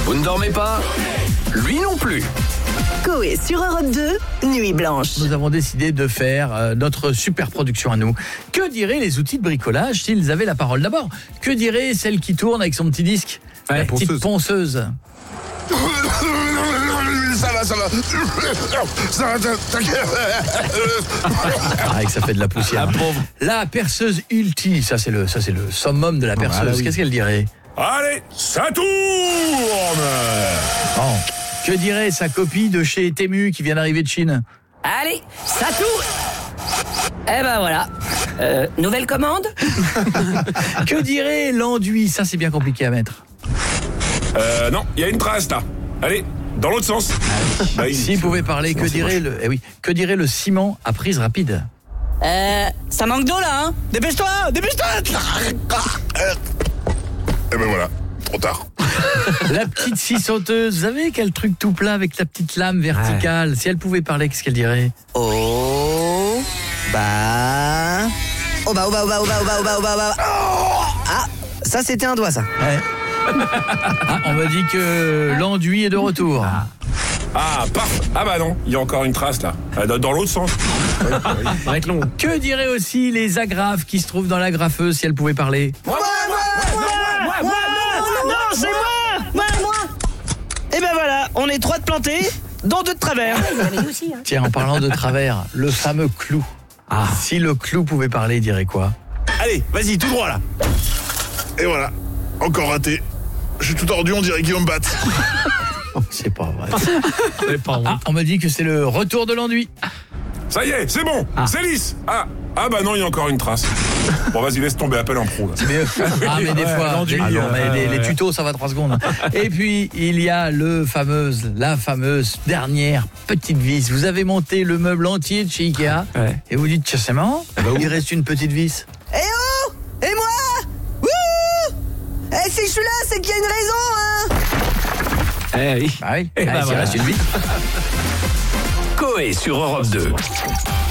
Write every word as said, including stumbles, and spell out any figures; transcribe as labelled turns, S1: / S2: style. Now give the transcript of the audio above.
S1: Vous ne dormez pas? Lui non plus.
S2: Coé sur Europe deux, Nuit Blanche.
S3: Nous avons décidé de faire euh, notre super production à nous. Que diraient les outils de bricolage s'ils avaient la parole? D'abord, que dirait celle qui tourne avec son petit disque?
S4: Ouais,
S3: La petite
S4: ponceuse.
S3: ponceuse.
S5: Ça va, ça va. Ça va, t'inquiète.
S3: Ah, que ça fait de la poussière.
S4: Ah, pauvre.
S3: La perceuse ulti, ça c'est le, ça c'est le summum de la perceuse.
S4: Ah, là, oui.
S3: Qu'est-ce qu'elle dirait?
S5: Allez, ça tourne.
S3: Bon. Que dirait sa copie de chez Temu qui vient d'arriver de Chine?
S6: Allez, ça tourne. Eh ben voilà. Euh, nouvelle commande?
S3: Que dirait l'enduit? Ça c'est bien compliqué à mettre.
S5: Euh, non, il y a une trace là. Allez, dans l'autre sens. Bah, il-
S3: S'il pouvait parler,
S5: sinon,
S3: que
S5: c'est
S3: dirait
S5: moche.
S3: le, eh oui, que dirait le ciment à prise rapide?
S6: Euh, ça manque d'eau là, hein? Dépêche-toi, dépêche-toi.
S5: Eh ben voilà, trop tard.
S3: La petite scie sauteuse, vous savez quel truc tout plat avec la petite lame verticale? Si elle pouvait parler, qu'est-ce qu'elle dirait?
S7: Oh, bah... Oh bah, oh bah, oh bah, oh bah, oh bah, oh bah, oh bah, oh bah. Ah, ça c'était un doigt, ça.
S3: Ouais. Ah, on m'a dit que l'enduit est de retour.
S5: Ah, paf. Ah bah non, il y a encore une trace là. Euh, Dans, dans l'autre sens.
S4: Réclon.
S3: Que diraient aussi les agrafes qui se trouvent dans la graffeuse si elles pouvaient parler?
S6: Non, c'est moi. Moi, moi.
S7: Et ben voilà, on est trois de plantés, dont deux de travers.
S3: Tiens, en parlant de travers, le fameux clou.
S4: Ah.
S3: Si le clou pouvait parler, il dirait quoi?
S4: Allez, vas-y, tout droit là.
S5: Et voilà, encore raté. Je suis tout tordu, on dirait Guillaume Bat.
S3: C'est pas vrai.
S4: C'est pas
S3: Ah, on me dit que c'est le retour de l'enduit.
S5: Ça y est, c'est bon, c'est lisse. Ah, ah bah non, il y a encore une trace. Bon, vas-y, laisse tomber, appelle en pro. Là.
S3: Ah, mais des
S4: Ouais,
S3: fois,
S4: l'enduit,
S3: ah non, mais
S4: euh,
S3: les, les
S4: ouais.
S3: tutos, ça va trois secondes. Et puis, il y a le fameuse, la fameuse dernière petite vis. Vous avez monté le meuble entier de chez Ikea
S4: Ouais.
S3: et vous dites, tiens, c'est marrant, il reste une petite vis.
S7: Eh oh, et moi. Wouh. Eh, si je suis là, c'est qu'il y a une raison, hein.
S4: Eh oui.
S3: Ah oui,
S4: Et
S3: ah,
S4: bah
S3: il
S4: voilà.
S3: reste une vis.
S1: Coé sur Europe deux.